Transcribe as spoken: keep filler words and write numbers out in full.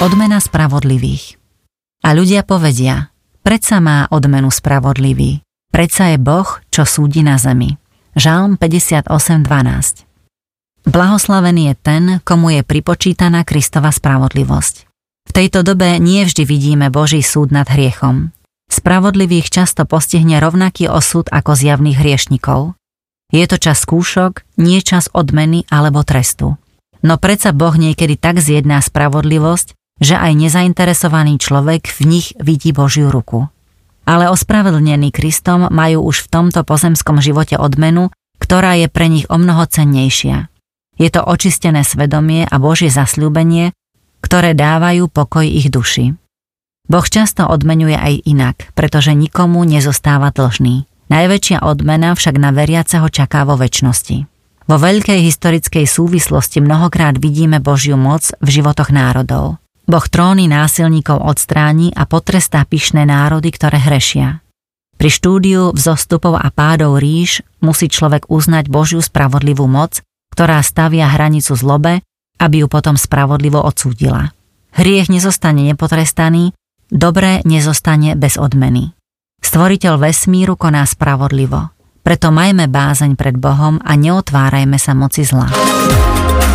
Odmena spravodlivých. A ľudia povedia, predsa má odmenu spravodlivý, predsa je Boh, čo súdi na zemi. Žalm päťdesiatosem dvanásť. Blahoslavený je ten, komu je pripočítaná Kristova spravodlivosť. V tejto dobe nie vždy vidíme Boží súd nad hriechom. Spravodlivých často postihne rovnaký osud ako zjavných hriešnikov. Je to čas skúšok, nie čas odmeny alebo trestu. No predsa Boh niekedy tak zjedná spravodlivosť, že aj nezainteresovaný človek v nich vidí Božiu ruku. Ale ospravedlnení Kristom majú už v tomto pozemskom živote odmenu, ktorá je pre nich omnoho cennejšia. Je to očistené svedomie a Božie zasľúbenie, ktoré dávajú pokoj ich duši. Boh často odmenuje aj inak, pretože nikomu nezostáva dlžný. Najväčšia odmena však na veriaceho čaká vo večnosti. Vo veľkej historickej súvislosti mnohokrát vidíme Božiu moc v životoch národov. Boh tróny násilníkov odstráni a potrestá pyšné národy, ktoré hrešia. Pri štúdiu vzostupov a pádov ríš musí človek uznať Božiu spravodlivú moc, ktorá stavia hranicu zlobe, aby ju potom spravodlivo odsúdila. Hriech nezostane nepotrestaný, dobré nezostane bez odmeny. Stvoriteľ vesmíru koná spravodlivo. Preto majme bázeň pred Bohom a neotvárajme sa moci zla.